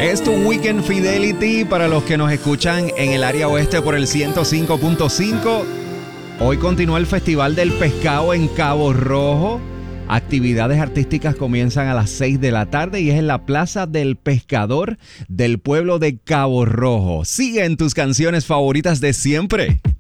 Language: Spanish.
Es tu Weekend Fidelity para los que nos escuchan en el área oeste por el 105.5. Hoy continúa el Festival del Pescado en Cabo Rojo. Actividades artísticas comienzan a las 6 de la tarde y es en la Plaza del Pescador del pueblo de Cabo Rojo. Sigue en tus canciones favoritas de siempre.